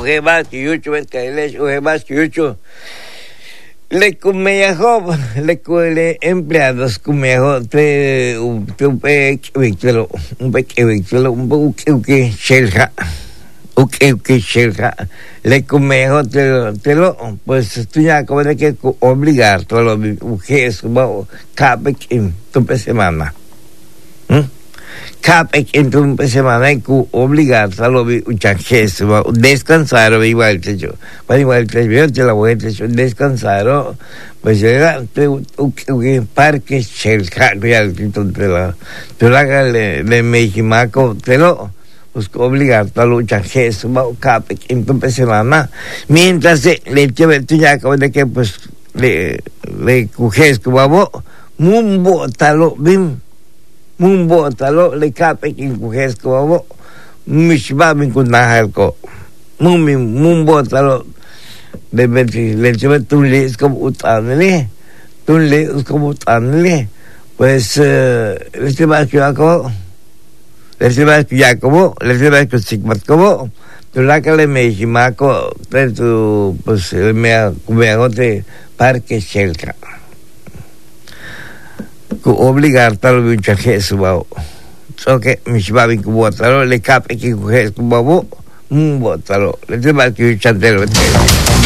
ujebas yuchu vet kailesh ujebas yuchu le kumeyajo le empleados kumeyajo te un vehículo un que shelja que shelja le kumeyajo te lo pues tú ya como de que obligar todos los mujeres como cabe en tu semana Cap en tu semana hay que obligar a los muchachos a descansar igual que yo. Igual que yo te la voy a decir descansar, pues llega un parque cerca ya tú la le meximaco te lo pues obligar a los muchachos a cap en tu semana mientras le lleve tú ya como de que pues le coges como vos mumbo talo bim mumbo talo le cape in kuhes ko mishba min kunahal ko mumbo talo de beti le cheve tunle es como utanle pues le cheve que ako le cheve que Jacobo le cheve que sigmat ko tú la que le mejimako tu pues me agote parque cerca obligar tal muchacho suau so que mis babin ku talo le cap que ku es ku babo botalo le tema que chantelo